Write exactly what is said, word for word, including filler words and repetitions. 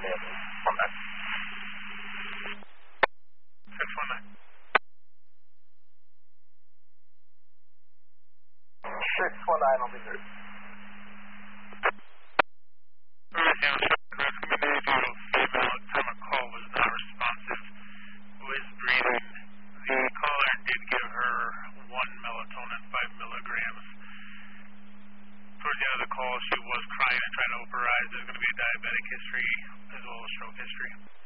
one in one nine. six one nine. six one nine, I'll be there. Recommended female time of call was not responsive, was breathing. The caller did give her one melatonin, five milligrams. Towards the end of the call, she was crying and trying to open her eyes. There's going to be a diabetic history as well as stroke history.